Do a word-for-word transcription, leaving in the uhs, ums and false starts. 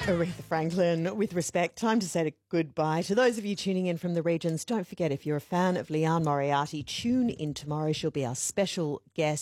Aretha Franklin, with respect, time to say goodbye. To those of you tuning in from the regions, don't forget, if you're a fan of Leanne Moriarty, tune in tomorrow. She'll be our special guest.